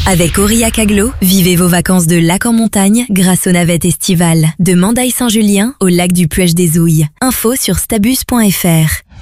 Avec Aurillac Agglo, vivez vos vacances de lac en montagne grâce aux navettes estivales. De Mandaille-Saint-Julien au lac du Puech des Ouilles. Info sur stabus.fr.